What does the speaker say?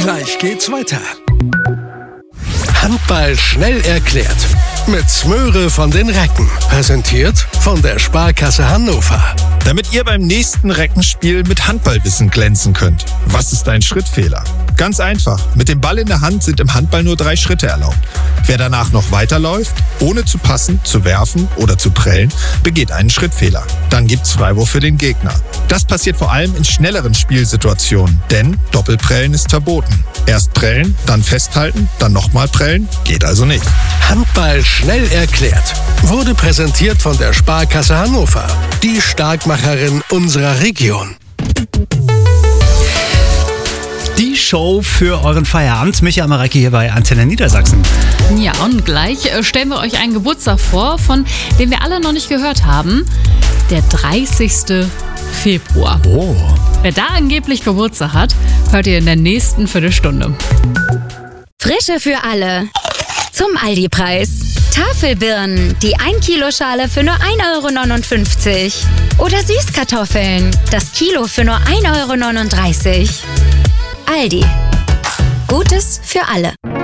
Gleich geht's weiter. Handball schnell erklärt. Mit Smöre von den Recken. Präsentiert von der Sparkasse Hannover. Damit ihr beim nächsten Reckenspiel mit Handballwissen glänzen könnt. Was ist ein Schrittfehler? Ganz einfach. Mit dem Ball in der Hand sind im Handball nur 3 Schritte erlaubt. Wer danach noch weiterläuft, ohne zu passen, zu werfen oder zu prellen, begeht einen Schrittfehler. Dann gibt's Freiwurf für den Gegner. Das passiert vor allem in schnelleren Spielsituationen, denn Doppelprellen ist verboten. Erst prellen, dann festhalten, dann nochmal prellen, geht also nicht. Handball schnell erklärt. Wurde präsentiert von der Sparkasse Hannover. Die Starkmacherin unserer Region. Die Show für euren Feierabend. Michael Marecki hier bei Antenne Niedersachsen. Ja, und gleich stellen wir euch einen Geburtstag vor, von dem wir alle noch nicht gehört haben. Der 30. Februar. Oh. Wer da angeblich Geburtstag hat, hört ihr in der nächsten Viertelstunde. Frische für alle. Zum Aldi-Preis. Tafelbirnen, die 1-Kilo-Schale für nur 1,59 €. Oder Süßkartoffeln, das Kilo für nur 1,39 €. Aldi. Gutes für alle.